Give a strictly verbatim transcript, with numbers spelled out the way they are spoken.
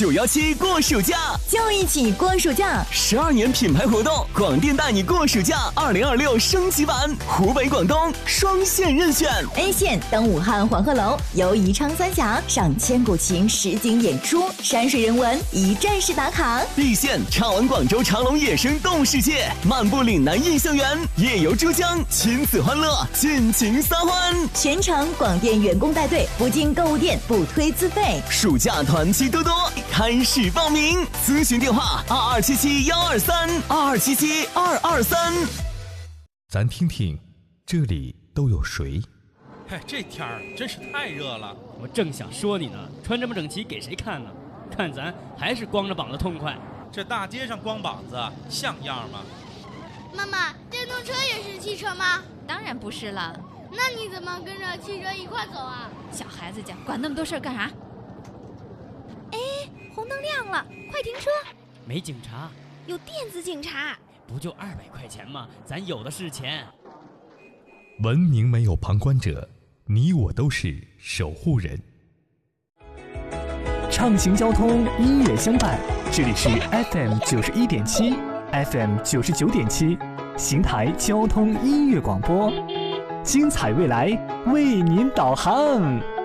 九一七过暑假， 就一起过暑假。 十二年品牌活动，广电带你过暑假二零二六升级版，湖北、广东双线任选。 A 线登武汉黄鹤楼，游宜昌三峡，赏千古情实景演出，山水人文一站式打卡。 B 线畅玩广州长隆野生动物世界，漫步岭南印象园，夜游珠江，亲子欢乐，尽情撒欢。 全程广电员工带队，不进购物店，不推自费。 暑假团期多多，开始报名，咨询电话二二七七幺二三二二七七二二三。 咱听听，这里都有谁？ 哎，这天儿真是太热了。 我正想说你呢，穿这么整齐给谁看呢？看咱还是光着膀子痛快。 这大街上光膀子像样吗？ 妈妈，电动车也是汽车吗？ 当然不是了。 那你怎么跟着汽车一块走啊？ 小孩子家管那么多事儿干啥？哎，红灯亮了，快停车！ 没警察， 有电子警察。 不就二百块钱吗？咱有的是钱。 文明没有旁观者，你我都是守护人。 畅行交通，音乐相伴，这里是 F M 九十一点七 ，F M 九十九点七，邢台交通音乐广播，精彩未来为您导航。